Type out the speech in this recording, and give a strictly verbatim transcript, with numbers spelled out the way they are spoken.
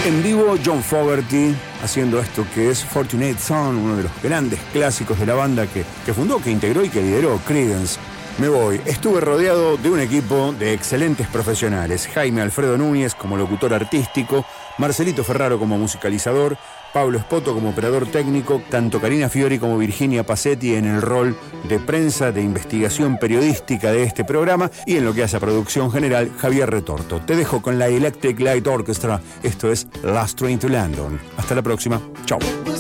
En vivo, John Fogerty haciendo esto que es Fortunate Son, uno de los grandes clásicos de la banda que, que fundó, que integró y que lideró Creedence. Me voy. Estuve rodeado de un equipo de excelentes profesionales. Jaime Alfredo Núñez como locutor artístico, Marcelito Ferraro como musicalizador, Pablo Espoto como operador técnico, tanto Karina Fiori como Virginia Passetti en el rol de prensa, de investigación periodística de este programa, y en lo que hace a producción general, Javier Retorto. Te dejo con la Electric Light Orchestra. Esto es Last Train to London. Hasta la próxima. Chao.